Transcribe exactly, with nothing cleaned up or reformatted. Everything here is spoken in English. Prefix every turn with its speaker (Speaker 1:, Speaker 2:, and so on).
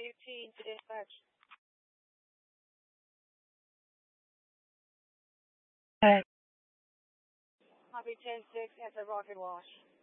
Speaker 1: fifteen to dispatch.
Speaker 2: Alright.
Speaker 1: Copy ten six at the rocket wash.